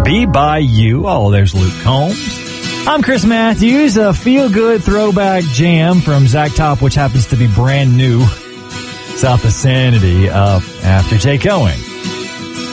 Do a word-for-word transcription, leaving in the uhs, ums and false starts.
Be By You. Oh, there's Luke Combs. I'm Chris Matthews. A feel-good throwback jam from Zach Top, which happens to be brand new. South of Sanity up after Jake Owen.